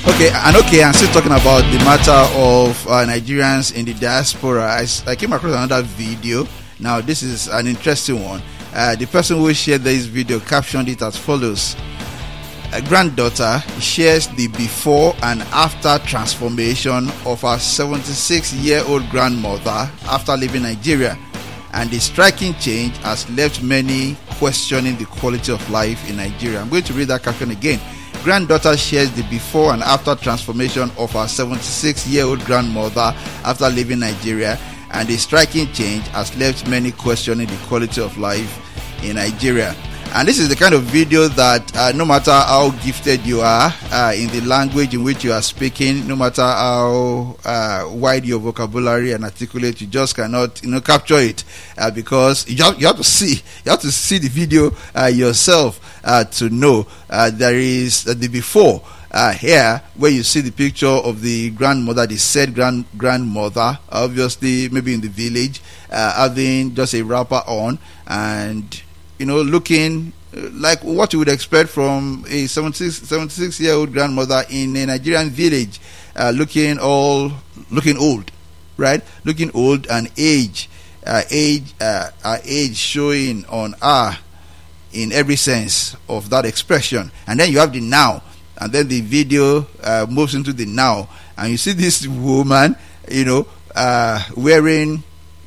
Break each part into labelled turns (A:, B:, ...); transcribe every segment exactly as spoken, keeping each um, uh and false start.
A: Okay, and okay, I'm still talking about the matter of uh, Nigerians in the diaspora. I, I came across another video. Now, this is an interesting one. Uh, the person who shared this video captioned it as follows. A granddaughter shares the before and after transformation of her seventy-six-year-old grandmother after leaving Nigeria. And the striking change has left many questioning the quality of life in Nigeria. I'm going to read that caption again. Granddaughter shares the before and after transformation of her seventy-six-year-old grandmother after leaving Nigeria, and the striking change has left many questioning the quality of life in Nigeria. And this is the kind of video that uh, no matter how gifted you are uh, in the language in which you are speaking, no matter how uh, wide your vocabulary and articulate, you just cannot, you know, capture it uh, because you have, you have to see, you have to see the video uh, yourself uh, to know uh, there is uh, the before. Uh, here, where you see the picture of the grandmother, the said grand grandmother, obviously maybe in the village, uh, having just a wrapper on and, you know, looking like what you would expect from a seventy-six year old grandmother in a Nigerian village, uh, looking all looking old, right? Looking old and age, uh, age, uh, uh, age showing on her in every sense of that expression. And then you have the now, and then the video uh, moves into the now, and you see this woman, you know, uh, wearing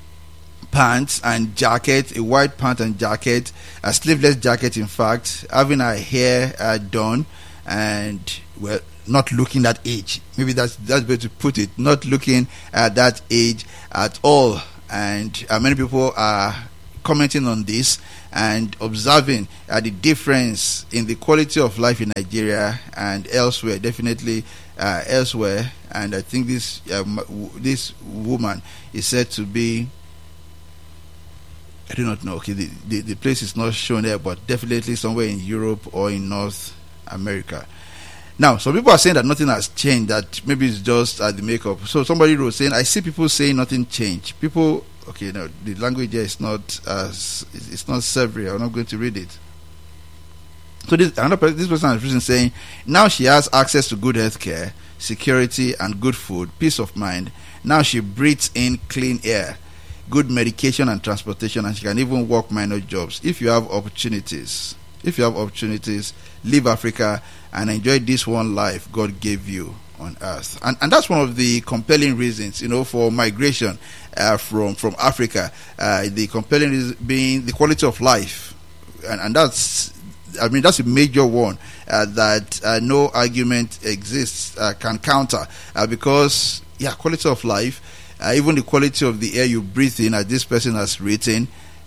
A: pants and jacket, a white pant and jacket, a sleeveless jacket, in fact, having her hair uh, done, and well, not looking that age. Maybe that's that's better to put it. Not looking at that age at all. And uh, many people are commenting on this and observing uh, the difference in the quality of life in Nigeria and elsewhere, definitely uh, elsewhere. And I think this um, w- this woman is said to be, I do not know. Okay, the, the, the place is not shown there, but definitely somewhere in Europe or in North America. Now, some people are saying that nothing has changed, that maybe it's just uh, the makeup. So somebody wrote saying, I see people saying nothing changed. People, okay, no, the language here is not, uh, it's not savory. I'm not going to read it. So this, another person, this person is written saying, now she has access to good health care, security, and good food, peace of mind. Now she breathes in clean air, good medication and transportation, and she can even work minor jobs. If you have opportunities, if you have opportunities, leave Africa and enjoy this one life God gave you on earth. And and that's one of the compelling reasons, you know, for migration uh, from from Africa. Uh, the compelling reason being the quality of life, and and that's, I mean, that's a major one uh, that uh, no argument exists uh, can counter uh, because yeah, quality of life. Uh, even the quality of the air you breathe in, as this person has written,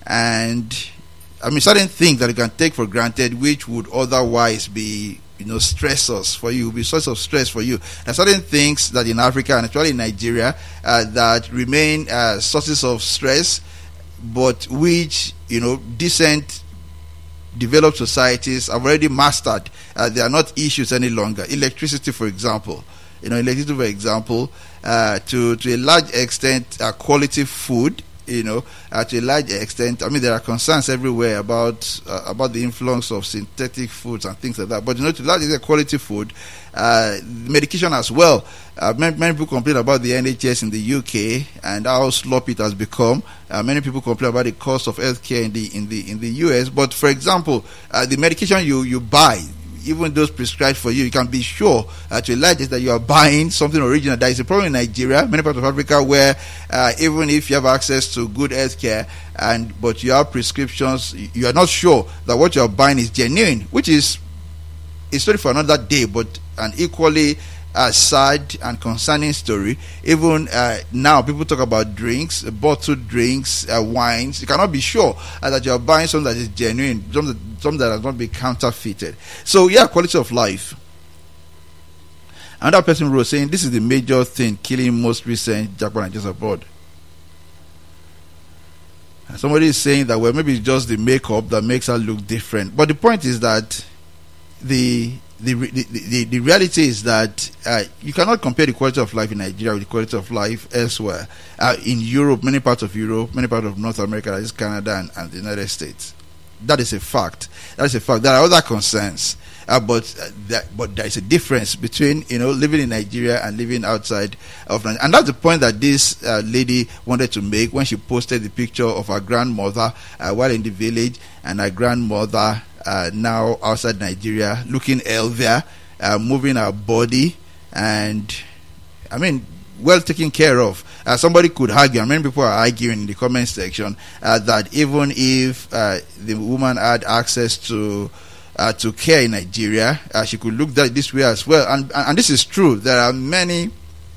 A: and I mean certain things that you can take for granted, which would otherwise be, you know, stressors for you, be source of stress for you. And certain things that in Africa and especially in Nigeria uh, that remain uh, sources of stress, but which, you know, decent developed societies have already mastered. Uh, they are not issues any longer. Electricity, for example. You know, electricity, for example, uh, to to a large extent, uh, quality food. You know, uh, to a large extent, I mean, there are concerns everywhere about uh, about the influence of synthetic foods and things like that. But you know, to a large extent, quality food, uh, medication as well. Uh, many, many people complain about the N H S in the U K and how sloppy it has become. Uh, many people complain about the cost of healthcare in the in the in the U S. But for example, uh, the medication you you buy, even those prescribed for you, you can be sure uh, to a large extent that you are buying something original. That is a problem in Nigeria, many parts of Africa, where uh, even if you have access to good health care, and but you have prescriptions, you are not sure that what you are buying is genuine, which is a story for another day, but an equally uh, sad and concerning story. Even uh, now, people talk about drinks, uh, bottled drinks, uh, wines. You cannot be sure uh, that you are buying something that is genuine, something that, something that has not been counterfeited. So, yeah, quality of life. Another person wrote saying, this is the major thing killing most recent Japan and just abroad. And somebody is saying that, well, maybe it's just the makeup that makes her look different. But the point is that the the the, the, the reality is that uh, you cannot compare the quality of life in Nigeria with the quality of life elsewhere. Uh, in Europe, many parts of Europe, many parts of North America, that is Canada and, and the United States. That is a fact. That is a fact. There are other concerns. Uh, but uh, that, but there is a difference between, you know, living in Nigeria and living outside of Nigeria. And that's the point that this uh, lady wanted to make when she posted the picture of her grandmother uh, while in the village, and her grandmother uh, now outside Nigeria, looking healthier, uh, moving her body, and I mean, well taken care of. Uh, somebody could argue, and many people are arguing in the comment section, uh, that even if uh, the woman had access to uh, to care in Nigeria, uh, she could look that this way as well. And, and and this is true. There are many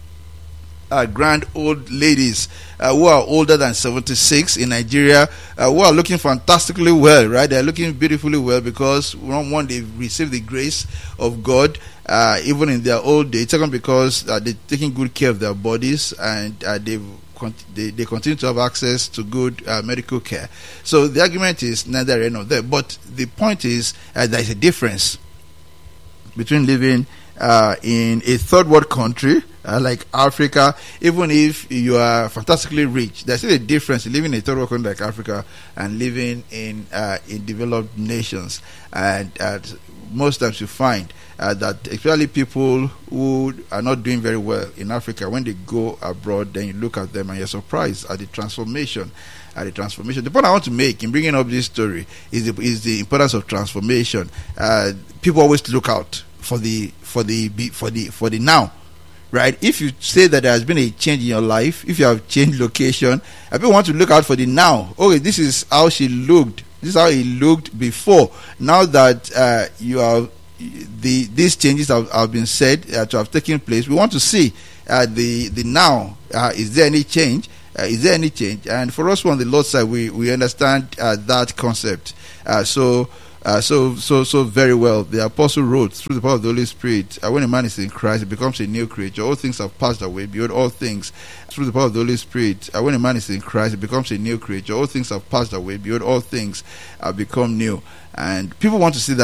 A: uh, grand old ladies uh, who are older than seventy-six in Nigeria, uh, who are looking fantastically well, right? They're looking beautifully well because, one, one they've received the grace of God, Uh, even in their old age. Second, because uh, they're taking good care of their bodies, and uh, they've con- they, they continue to have access to good uh, medical care. So the argument is neither here nor there. But the point is uh, there is a difference between living uh, in a third world country uh, like Africa. Even if you are fantastically rich, there's still a difference in living in a third world country like Africa and living in uh, in developed nations. And uh, most times you find Uh, that especially people who are not doing very well in Africa, when they go abroad, then you look at them and you're surprised at the transformation. At the transformation. The point I want to make in bringing up this story is the, is the importance of transformation. Uh, people always look out for the for the for the for the now, right? If you say that there has been a change in your life, if you have changed location, people want to look out for the now. Okay, this is how she looked. This is how he looked before. Now that uh, you are. The these changes have, have been said uh, to have taken place. We want to see uh, the the now. Uh, is there any change? Uh, is there any change? And for us, on the Lord's side, we we understand uh, that concept. Uh, so uh, so so so very well. The apostle wrote through the power of the Holy Spirit. Uh, when a man is in Christ, he becomes a new creature. All things have passed away. Behold, all things through the power of the Holy Spirit. Uh, when a man is in Christ, he becomes a new creature. All things have passed away. Behold, all things have become new. And people want to see that.